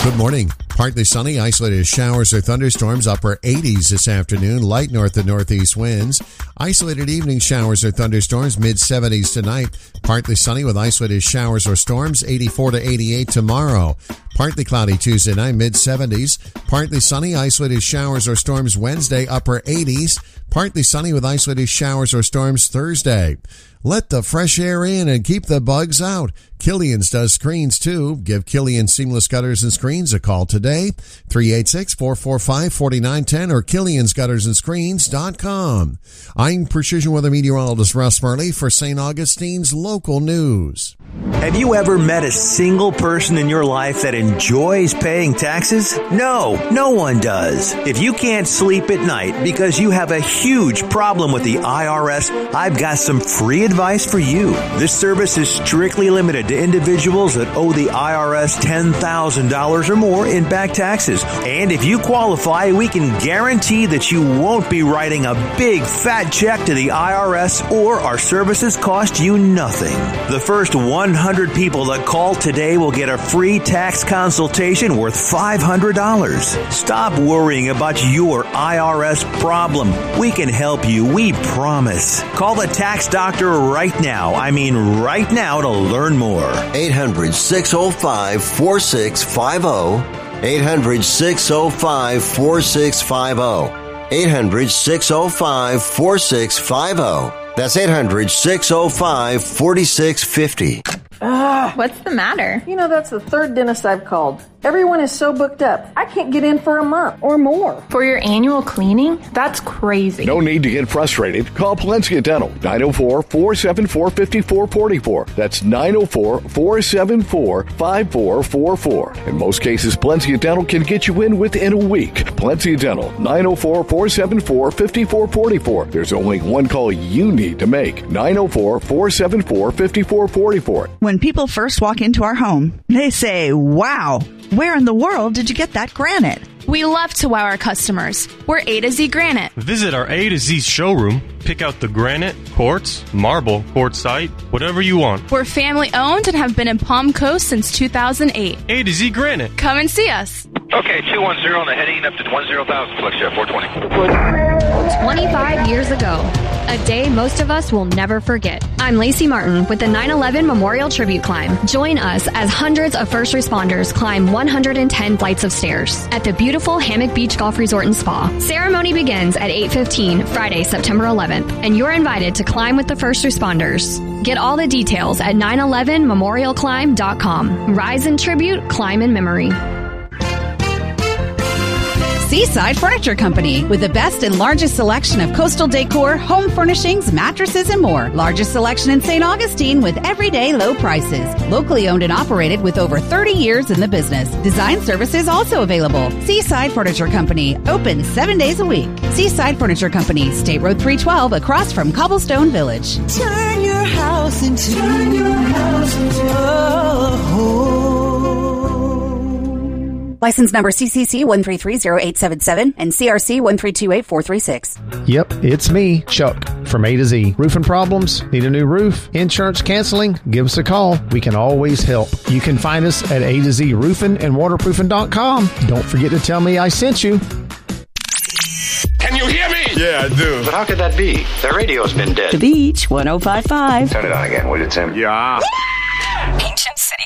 Good morning. Partly sunny, isolated showers or thunderstorms, upper 80s this afternoon, light north and northeast winds. Isolated evening showers or thunderstorms, mid-70s tonight. Partly sunny with isolated showers or storms, 84 to 88 tomorrow. Partly cloudy Tuesday night, mid-70s. Partly sunny, isolated showers or storms Wednesday, upper 80s. Partly sunny with isolated showers or storms Thursday. Let the fresh air in and keep the bugs out. Killian's does screens too. Give Killian Seamless Gutters and Screens a call today. 386-445-4910 or Killian'sGuttersandScreens.com. I'm Precision Weather Meteorologist Russ Murley for St. Augustine's Local News. Have you ever met a single person in your life that enjoys paying taxes? No, no one does. If you can't sleep at night because you have a huge problem with the IRS, I've got some free advice for you. This service is strictly limited to individuals that owe the IRS $10,000 or more in back taxes. And if you qualify, we can guarantee that you won't be writing a big fat check to the IRS or our services cost you nothing. The first 100 people that call today will get a free tax consultation worth $500. Stop worrying about your IRS problem. We can help you, we promise. Call the tax doctor right now. I mean right now to learn more. 800-605-4650. 800-605-4650. 800-605-4650. That's 800-605-4650. What's the matter? You know, that's the third dentist I've called. Everyone is so booked up. I can't get in for a month or more. For your annual cleaning? That's crazy. No need to get frustrated. Call Palencia Dental, 904-474-5444. That's 904-474-5444. In most cases, Palencia Dental can get you in within a week. Palencia Dental, 904-474-5444. There's only one call you need to make, 904-474-5444. When people first walk into our home, they say, wow, where in the world did you get that granite? We love to wow our customers. We're A to Z Granite. Visit our A to Z showroom. Pick out the granite, quartz, marble, quartzite, whatever you want. We're family owned and have been in Palm Coast since 2008. A to Z Granite. Come and see us. Okay, 210 on the heading up to 10,000, flex jet 420. 25 years ago, a day most of us will never forget. I'm Lacey Martin with the 9/11 Memorial Tribute Climb. Join us as hundreds of first responders climb 110 flights of stairs at the beautiful Hammock Beach Golf Resort and Spa. Ceremony begins at 8:15 Friday, September 11th, and you're invited to climb with the first responders. Get all the details at 911memorialclimb.com. Rise in tribute, climb in memory. Seaside Furniture Company, with the best and largest selection of coastal decor, home furnishings, mattresses, and more. Largest selection in St. Augustine with everyday low prices. Locally owned and operated with over 30 years in the business. Design services also available. Seaside Furniture Company, open 7 days a week. Seaside Furniture Company, State Road 312, across from Cobblestone Village. Turn your house into a home. License number CCC 1330877 and CRC 1328436. Yep, it's me, Chuck, from A to Z. Roofing problems? Need a new roof? Insurance canceling? Give us a call. We can always help. You can find us at A to Z Roofing and Waterproofing.com. Don't forget to tell me I sent you. Can you hear me? Yeah, I do. But how could that be? The radio's been dead. The Beach 105.5. Turn it on again, will you, Tim? Yeah.